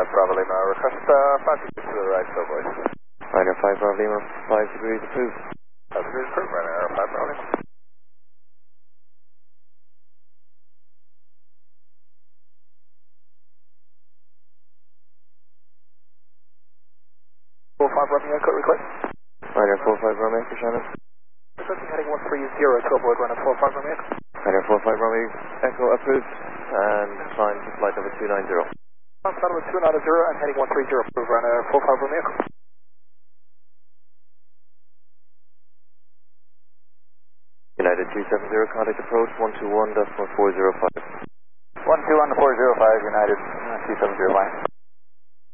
Bravo Lima, request 5 degrees to the right, so boys. Ryanair 5 Bravo Lima, 5 degrees approved. 5 degrees approved, Ryanair 5 Bravo Lima. Romeo Echo request. Ryanair 45 Romeo Echo, Shannon. Requesting heading 130 to avoid runner 45 Romeo Echo. Ryanair 45 Romeo Echo approved and climb to flight number 290. Flight number 290 and heading 130 approved, runner 45 Romeo Echo. United 270, contact approach 121.405. 121.405, United 270 line.